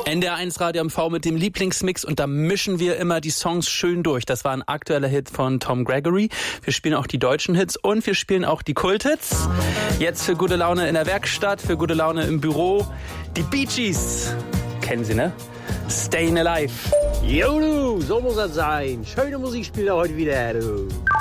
NDR1 Radio MV mit dem Lieblingsmix und da mischen wir immer die Songs schön durch. Das war ein aktueller Hit von Tom Gregory. Wir spielen auch die deutschen Hits und wir spielen auch die Kulthits. Jetzt für gute Laune in der Werkstatt, für gute Laune im Büro. Die Bee Gees. Kennen Sie, ne? Stayin' Alive. Jo, du, so muss das sein. Schöne Musik spielt er heute wieder, du.